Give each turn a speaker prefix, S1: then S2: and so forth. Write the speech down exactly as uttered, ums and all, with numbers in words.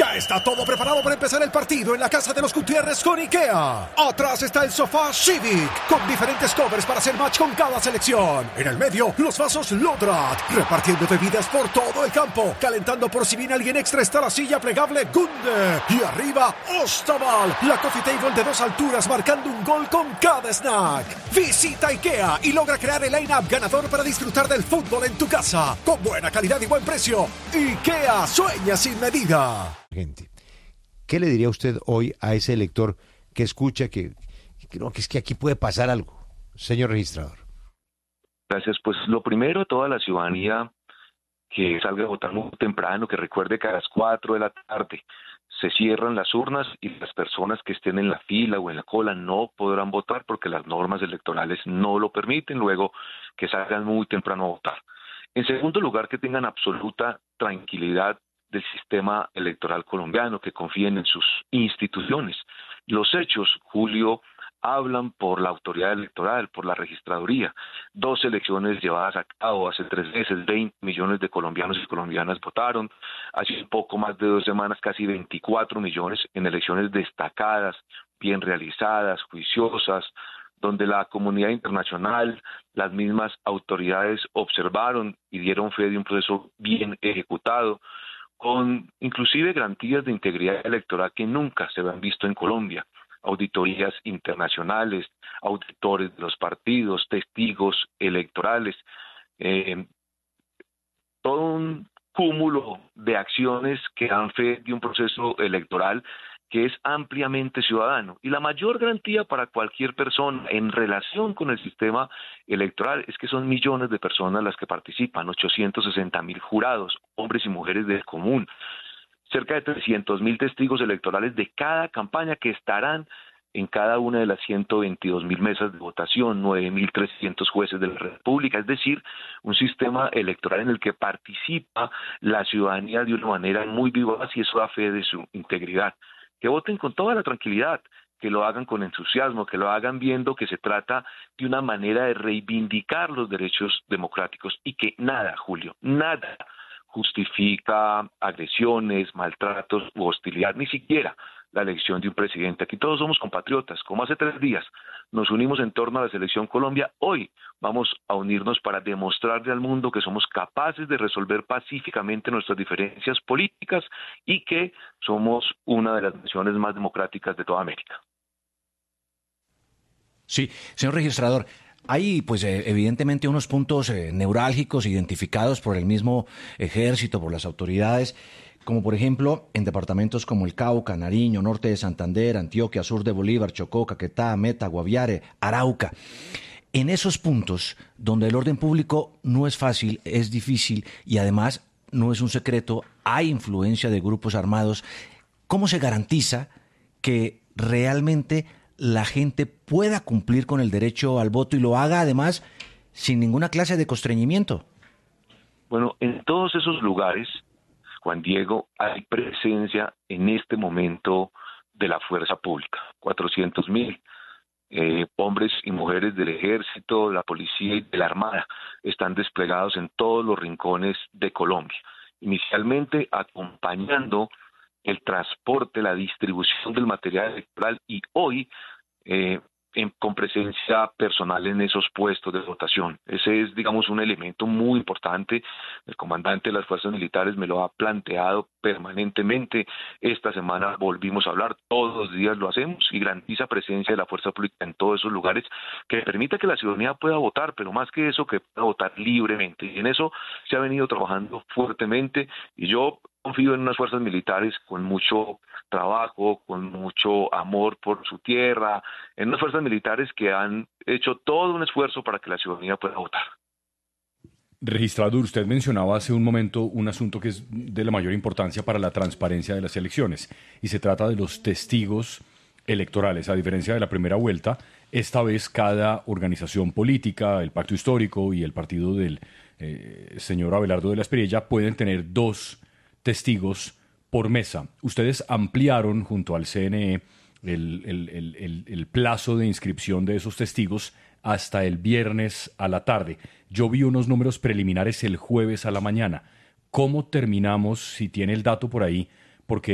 S1: Ya está todo preparado para empezar el partido en la casa de los Gutiérrez con IKEA. Atrás está el sofá Civic, con diferentes covers para hacer match con cada selección. En el medio, los vasos Lodrat, repartiendo bebidas por todo el campo. Calentando por si viene alguien extra está la silla plegable Gunde. Y arriba, Ostaval, la coffee table de dos alturas marcando un gol con cada snack. Visita IKEA y logra crear el line-up ganador para disfrutar del fútbol en tu casa. Con buena calidad y buen precio. IKEA, sueña sin medida.
S2: Gente, ¿qué le diría usted hoy a ese elector que escucha que, que, no, que es que aquí puede pasar algo, señor registrador?
S3: Gracias. Pues lo primero, toda la ciudadanía que salga a votar muy temprano, que recuerde que a las cuatro de la tarde se cierran las urnas y las personas que estén en la fila o en la cola no podrán votar porque las normas electorales no lo permiten, luego que salgan muy temprano a votar. En segundo lugar, que tengan absoluta tranquilidad del sistema electoral colombiano, que confíen en sus instituciones. Los hechos, Julio, hablan por la autoridad electoral, por la registraduría. Dos elecciones llevadas a cabo hace tres meses, veinte millones de colombianos y colombianas votaron. Hace un poco más de dos semanas, casi veinticuatro millones en elecciones destacadas, bien realizadas, juiciosas, donde la comunidad internacional, las mismas autoridades observaron y dieron fe de un proceso bien ejecutado, con inclusive garantías de integridad electoral que nunca se habían visto en Colombia, auditorías internacionales, auditores de los partidos, testigos electorales, eh, todo un cúmulo de acciones que dan fe de un proceso electoral que es ampliamente ciudadano. Y la mayor garantía para cualquier persona en relación con el sistema electoral es que son millones de personas las que participan, ochocientos sesenta mil jurados, hombres y mujeres del común, cerca de trescientos mil testigos electorales de cada campaña que estarán en cada una de las ciento veintidós mil mesas de votación, nueve mil trescientos jueces de la República, es decir, un sistema electoral en el que participa la ciudadanía de una manera muy vivaz y eso da fe de su integridad. Que voten con toda la tranquilidad, que lo hagan con entusiasmo, que lo hagan viendo que se trata de una manera de reivindicar los derechos democráticos y que nada, Julio, nada justifica agresiones, maltratos u hostilidad, ni siquiera la elección de un presidente. Aquí todos somos compatriotas, como hace tres días nos unimos en torno a la Selección Colombia, hoy vamos a unirnos para demostrarle al mundo que somos capaces de resolver pacíficamente nuestras diferencias políticas y que somos una de las naciones más democráticas de toda América.
S4: Sí, señor registrador, hay pues eh, evidentemente unos puntos eh, neurálgicos identificados por el mismo ejército, por las autoridades, como por ejemplo en departamentos como el Cauca, Nariño, norte de Santander, Antioquia, sur de Bolívar, Chocó, Caquetá, Meta, Guaviare, Arauca. En esos puntos donde el orden público no es fácil, es difícil y además no es un secreto, hay influencia de grupos armados, ¿cómo se garantiza que realmente la gente pueda cumplir con el derecho al voto y lo haga además sin ninguna clase de constreñimiento?
S3: Bueno, en todos esos lugares, Juan Diego, hay presencia en este momento de la fuerza pública. cuatrocientos mil eh, hombres y mujeres del ejército, de la policía y de la armada están desplegados en todos los rincones de Colombia. Inicialmente acompañando el transporte, la distribución del material electoral y hoy eh, en, con presencia personal en esos puestos de votación. Ese es, digamos, un elemento muy importante. El comandante de las fuerzas militares me lo ha planteado permanentemente. Esta semana volvimos a hablar, todos los días lo hacemos y garantiza presencia de la fuerza pública en todos esos lugares que permita que la ciudadanía pueda votar, pero más que eso, que pueda votar libremente. Y en eso se ha venido trabajando fuertemente y yo confío en unas fuerzas militares con mucho trabajo, con mucho amor por su tierra, en unas fuerzas militares que han hecho todo un esfuerzo para que la ciudadanía pueda votar.
S5: Registrador, usted mencionaba hace un momento un asunto que es de la mayor importancia para la transparencia de las elecciones y se trata de los testigos electorales. A diferencia de la primera vuelta, esta vez cada organización política, el Pacto Histórico y el partido del eh, señor Abelardo de la Espriella pueden tener dos testigos por mesa. Ustedes ampliaron junto al C N E el, el, el, el, el plazo de inscripción de esos testigos hasta el viernes a la tarde. Yo vi unos números preliminares el jueves a la mañana. ¿Cómo terminamos, si tiene el dato por ahí? Porque